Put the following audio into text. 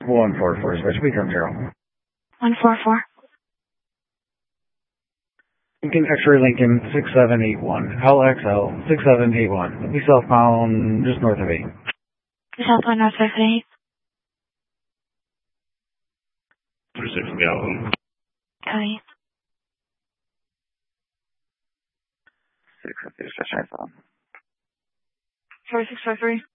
144, switch, become 0. 144. Lincoln X-ray Lincoln 6781, LXL 6781. Be southbound just north of 8. Southbound north of 8. 36 Galvin. Copy. 656, just right on. 4653.